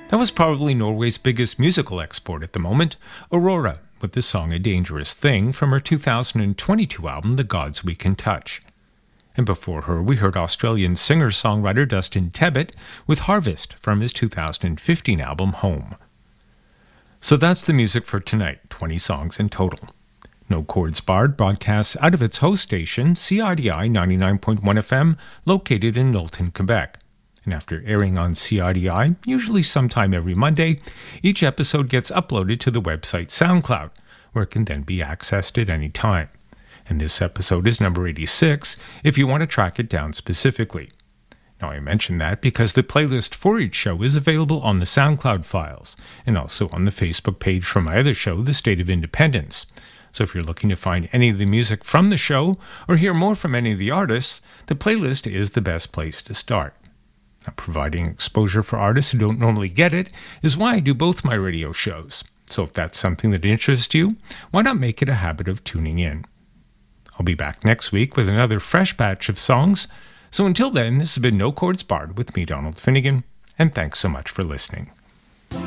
That was probably Norway's biggest musical export at the moment, Aurora, with the song A Dangerous Thing from her 2022 album The Gods We Can Touch. And before her, we heard Australian singer-songwriter Dustin Tebbit with Harvest from his 2015 album Home. So that's the music for tonight, 20 songs in total. No Chords Barred broadcasts out of its host station, CIDI 99.1 FM, located in Knowlton, Quebec. And after airing on CIDI, usually sometime every Monday, each episode gets uploaded to the website SoundCloud, where it can then be accessed at any time. And this episode is number 86, if you want to track it down specifically. Now, I mention that because the playlist for each show is available on the SoundCloud files, and also on the Facebook page for my other show, The State of Independence. So if you're looking to find any of the music from the show, or hear more from any of the artists, the playlist is the best place to start. Now, providing exposure for artists who don't normally get it is why I do both my radio shows. So if that's something that interests you, why not make it a habit of tuning in? I'll be back next week with another fresh batch of songs. So until then, this has been No Chords Barred with me, Donald Finnegan, and thanks so much for listening.